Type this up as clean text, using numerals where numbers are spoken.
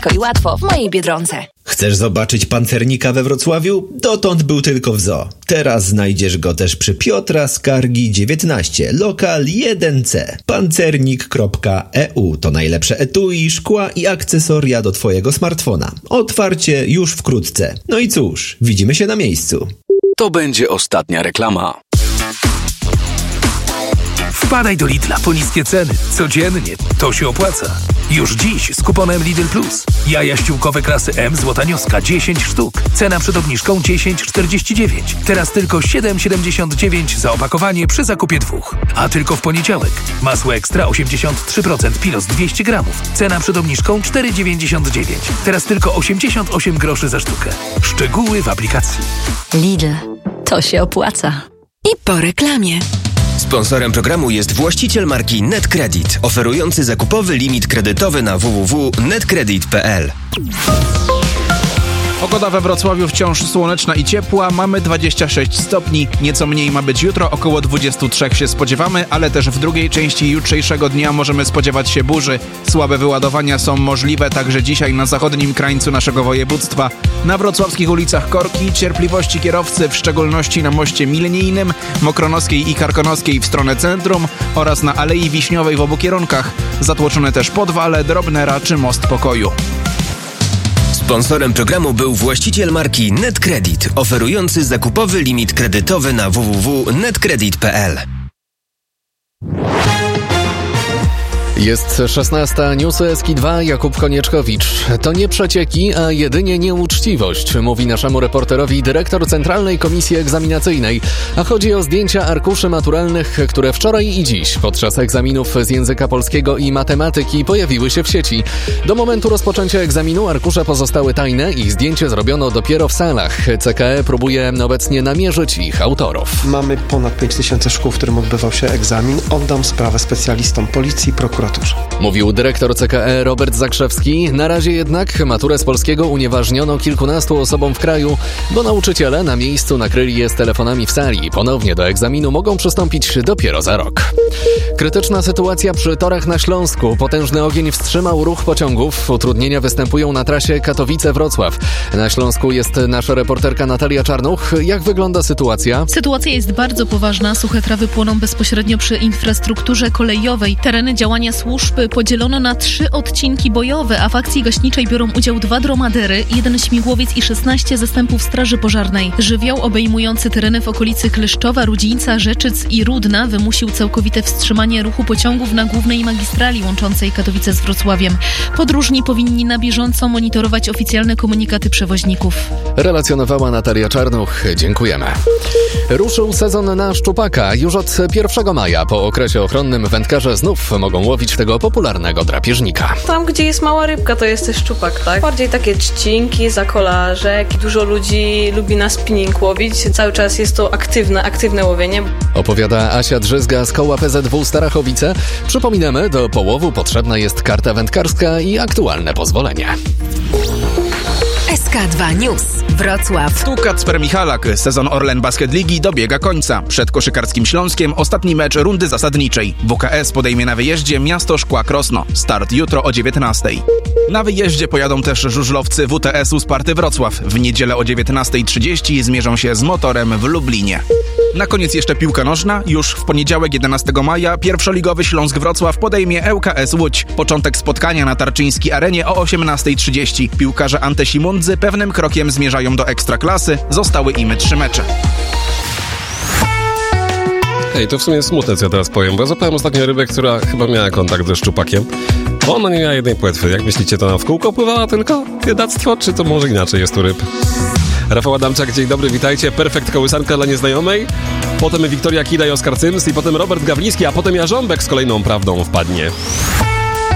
szybko i łatwo w mojej Biedronce. Chcesz zobaczyć pancernika we Wrocławiu? Dotąd był tylko w zoo. Teraz znajdziesz go też przy Piotra Skargi 19, lokal 1C. Pancernik.eu to najlepsze etui, szkła i akcesoria do twojego smartfona. Otwarcie już wkrótce. No i cóż, widzimy się na miejscu. To będzie ostatnia reklama. Wpadaj do Lidla po niskie ceny. Codziennie. To się opłaca. Już dziś z kuponem Lidl Plus. Jaja ściółkowe klasy M złota nioska 10 sztuk. Cena przed obniżką 10,49. Teraz tylko 7,79 za opakowanie przy zakupie 2. A tylko w poniedziałek. Masło ekstra 83% Pilos 200 gramów. Cena przed obniżką 4,99. Teraz tylko 88 groszy za sztukę. Szczegóły w aplikacji. Lidl. To się opłaca. I po reklamie. Sponsorem programu jest właściciel marki NetCredit, oferujący zakupowy limit kredytowy na www.netcredit.pl. Pogoda we Wrocławiu wciąż słoneczna i ciepła, mamy 26 stopni, nieco mniej ma być jutro, około 23 się spodziewamy, ale też w drugiej części jutrzejszego dnia możemy spodziewać się burzy. Słabe wyładowania są możliwe także dzisiaj na zachodnim krańcu naszego województwa. Na wrocławskich ulicach korki, cierpliwości kierowcy, w szczególności na moście Milenijnym, Mokronoskiej i Karkonoskiej w stronę centrum oraz na Alei Wiśniowej w obu kierunkach. Zatłoczone też Podwale, Drobnera czy Most Pokoju. Sponsorem programu był właściciel marki NetCredit, oferujący zakupowy limit kredytowy na www.netcredit.pl. Jest 16, newsy Eski2, Jakub Konieczkowicz. To nie przecieki, a jedynie nieuczciwość, mówi naszemu reporterowi dyrektor Centralnej Komisji Egzaminacyjnej. A chodzi o zdjęcia arkuszy maturalnych, które wczoraj i dziś podczas egzaminów z języka polskiego i matematyki pojawiły się w sieci. Do momentu rozpoczęcia egzaminu arkusze pozostały tajne i zdjęcie zrobiono dopiero w salach. CKE próbuje obecnie namierzyć ich autorów. Mamy ponad 5000 szkół, w którym odbywał się egzamin. Oddam sprawę specjalistom policji i prokuraturze. Mówił dyrektor CKE Robert Zakrzewski. Na razie jednak maturę z polskiego unieważniono kilkunastu osobom w kraju, bo nauczyciele na miejscu nakryli je z telefonami w sali. Ponownie do egzaminu mogą przystąpić dopiero za rok. Krytyczna sytuacja przy torach na Śląsku. Potężny ogień wstrzymał ruch pociągów. Utrudnienia występują na trasie Katowice-Wrocław. Na Śląsku jest nasza reporterka Natalia Czarnuch. Jak wygląda sytuacja? Sytuacja jest bardzo poważna. Suche trawy płoną bezpośrednio przy infrastrukturze kolejowej. Tereny działania służb podzielono na 3 odcinki bojowe, a w akcji gaśniczej biorą udział 2 dromadery, 1 śmigłowiec i 16 zastępów straży pożarnej. Żywioł obejmujący tereny w okolicy Kleszczowa, Rudzińca, Rzeczyc i Rudna wymusił całkowite wstrzymanie ruchu pociągów na głównej magistrali łączącej Katowice z Wrocławiem. Podróżni powinni na bieżąco monitorować oficjalne komunikaty przewoźników. Relacjonowała Natalia Czarnuch. Dziękujemy. Ruszył sezon na szczupaka. Już od 1 maja po okresie ochronnym wędkarze znów mogą łowić tego popularnego drapieżnika. Tam, gdzie jest mała rybka, to jest też szczupak, tak? Bardziej takie trzcinki, zakolarze. Dużo ludzi lubi na spinning łowić. Cały czas jest to aktywne łowienie. Opowiada Asia Drzyzga z koła PZW Starachowice. Przypominamy, do połowu potrzebna jest karta wędkarska i aktualne pozwolenie. SK2 News. Wrocław. Tu Kacper Michalak. Sezon Orlen Basket Ligi dobiega końca. Przed koszykarskim Śląskiem ostatni mecz rundy zasadniczej. WKS podejmie na wyjeździe Miasto Szkła Krosno. Start jutro o 19:00. Na wyjeździe pojadą też żużlowcy WTS-u Sparty Wrocław. W niedzielę o 19:30 zmierzą się z Motorem w Lublinie. Na koniec jeszcze piłka nożna. Już w poniedziałek 11 maja pierwszoligowy Śląsk Wrocław podejmie ŁKS Łódź. Początek spotkania na Tarczyńskiej Arenie o 18:30. Piłkarze Antesi Mundzy pewnym krokiem zmierzają do Ekstraklasy. Zostały im 3 mecze. Hej, to w sumie smutne, co ja teraz powiem, bo ja zapałem ostatnio rybę, która chyba miała kontakt ze szczupakiem. Bo ona nie miała jednej płetwy. Jak myślicie, to ona w kółko pływała tylko? Biedactwo, czy to może inaczej jest u ryb? Rafał Adamczak, dzień dobry, witajcie. Perfekt kołysanka dla nieznajomej. Potem Wiktoria Kida i Oskar Cyms i potem Robert Gawliński, a potem Jarząbek z kolejną prawdą wpadnie.